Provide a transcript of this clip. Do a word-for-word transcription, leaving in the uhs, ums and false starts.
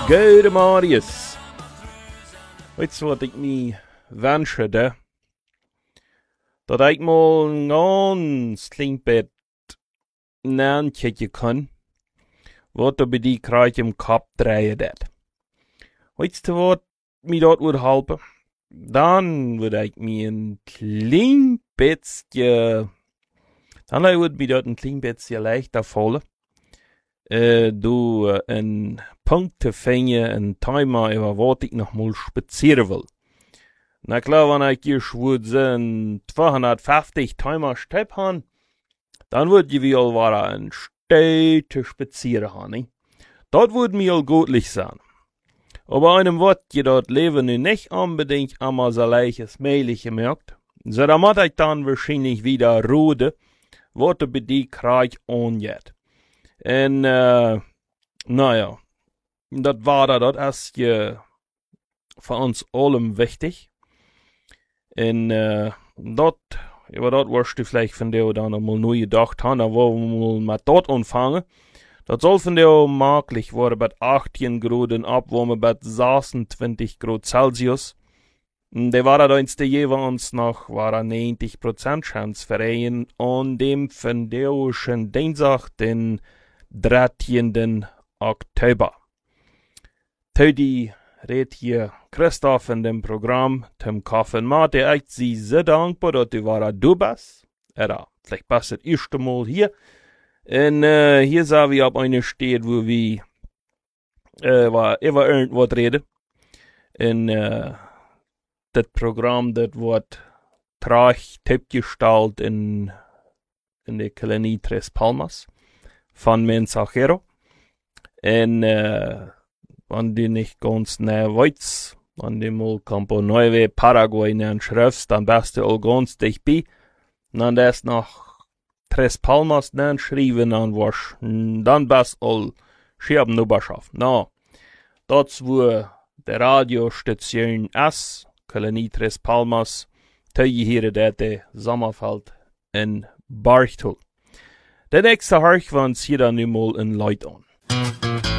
Gute Marius. Weißt du, was ich mir wünsche, da? Dass ich mal ein ganz kleines Bett nachkicken kann, was da bei die Kreuz im Kopf drehen dat. Weißt du, was mir dort würde helfen? Dann würde ich mir ein kleines bisschen, dann würde mir dort ein kleines bisschen leichter fallen. Äh, du äh, ein Punkte finden, ein Timer, über was ich noch mal spazieren will. Na klar, wenn ich hier schwur sind zweihundertfünfzig Timer Stepp han, dann würd ich wohl war ein Städte spazieren han, ne? Dort würd mir gutlich sein. Aber einem Wort, je dort leben nun nicht unbedingt einmal so leiches Mehlig gemerkt. So, da muss ich dann wahrscheinlich wieder rode, was bei die Kreuz angeht. En, äh, naja, das war da, das ist ja für uns allem wichtig. En, äh, dort, über dort wirst du vielleicht von der dann einmal neu gedacht haben, da wollen wir mal mit dort anfangen. Das soll von der möglich werden, bei achtzehn Grad Abwärme, bei sechsundzwanzig Grad Celsius. Der war da ins der jeweils noch, war da neunzig Prozent Chance für einen, und dem von der schon Dienstag, den dreizehnten Oktober. Tödi redet hier Christoph in dem Programm, Tim Kaffen Maat, der echt sie sehr dankbar, dass du war du bist. Er vielleicht passt das erste Mal hier. Und äh, hier sah wir ab eine steht, wo wir äh, war über irgendwas reden. Und äh, das Programm, das wird trag tipgestalt in, in der Kolonie Tres Palmas von Mensajero. Und äh, wenn die nicht ganz nah weißt, wenn die mal Campo Nueve, Paraguay nähen schriftst, dann bist du auch ganz dicht bei. Und dann das noch Tres Palmas nähen schreiben, dann warst dann bist du all schieben Nuberschaft. Na, dort wo der Radiostation S, Kolonie Tres Palmas, teuer hier der Sommerfeld in Barchtul. Der nächste Harch war uns hier dann mal in Leut an.